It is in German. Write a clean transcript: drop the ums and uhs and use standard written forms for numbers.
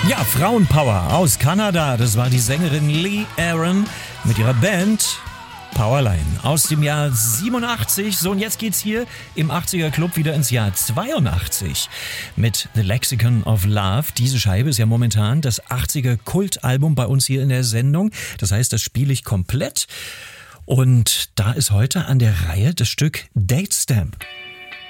Ja, Frauenpower aus Kanada. Das war die Sängerin Lee Aaron mit ihrer Band Powerline aus dem Jahr 87. So, und jetzt geht's hier im 80er Club wieder ins Jahr 82 mit The Lexicon of Love. Diese Scheibe ist ja momentan das 80er Kultalbum bei uns hier in der Sendung. Das heißt, das spiele ich komplett. Und da ist heute an der Reihe das Stück Date Stamp.